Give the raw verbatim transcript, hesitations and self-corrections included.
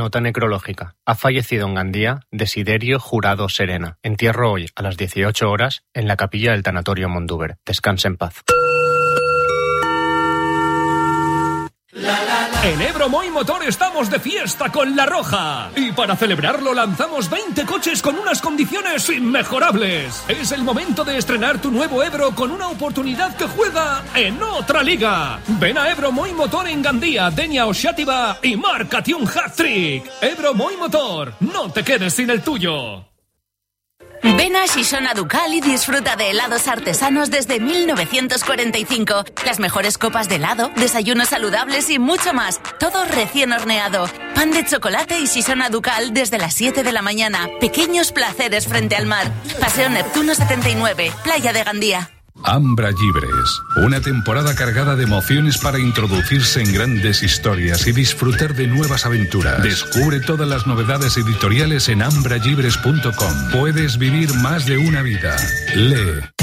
Nota necrológica. Ha fallecido en Gandía Desiderio Jurado Serena. Entierro hoy a las dieciocho horas en la capilla del Tanatorio Mondúber. Descanse en paz. En Ebro Moy Motor estamos de fiesta con La Roja. Y para celebrarlo lanzamos veinte coches con unas condiciones inmejorables. Es el momento de estrenar tu nuevo Ebro con una oportunidad que juega en otra liga. Ven a Ebro Moy Motor en Gandía, Denia o Xàtiva y márcate un hat-trick. Ebro Moy Motor, no te quedes sin el tuyo. Ven a Xixona Ducal y disfruta de helados artesanos desde mil novecientos cuarenta y cinco. Las mejores copas de helado, desayunos saludables y mucho más. Todo recién horneado. Pan de chocolate y Xixona Ducal desde las siete de la mañana. Pequeños placeres frente al mar. Paseo Neptuno setenta y nueve, Playa de Gandía. Ambra Llibres, una temporada cargada de emociones para introducirse en grandes historias y disfrutar de nuevas aventuras. Descubre todas las novedades editoriales en ambra llibres punto com. Puedes vivir más de una vida. Lee.